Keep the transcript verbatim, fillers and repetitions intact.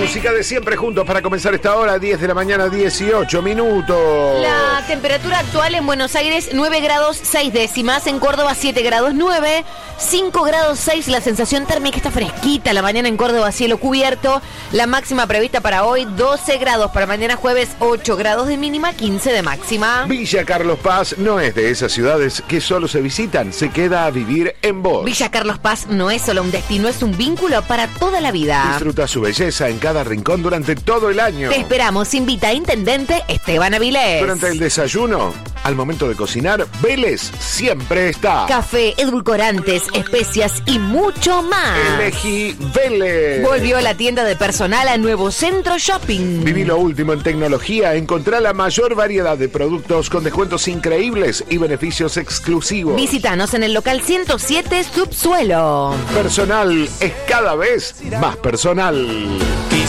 música de siempre juntos para comenzar esta hora, diez de la mañana, dieciocho minutos. La temperatura actual en Buenos Aires, nueve grados seis décimas. En Córdoba, siete grados nueve. cinco grados seis. La sensación térmica está fresquita. La mañana en Córdoba, cielo cubierto. La máxima prevista para hoy, doce grados. Para mañana jueves, ocho grados de mínima, quince de máxima. Villa Carlos Paz no es de esas ciudades que solo se visitan, se queda a vivir en vos. Villa Carlos Paz no es solo un destino, es un vínculo para toda la vida. Disfruta su belleza en cada rincón durante todo el año. Te esperamos, invita a Intendente Esteban Avilés. Durante el desayuno, al momento de cocinar, Vélez siempre está. Café, edulcorantes, especias y mucho más. Elegí Vélez. Volvió la tienda de personal a Nuevo Centro Shopping. Viví lo último en tecnología, encontrá la mayor variedad de productos con descuentos increíbles y beneficios exclusivos. Visítanos en el local ciento siete Subsuelo. Personal es cada vez más personal.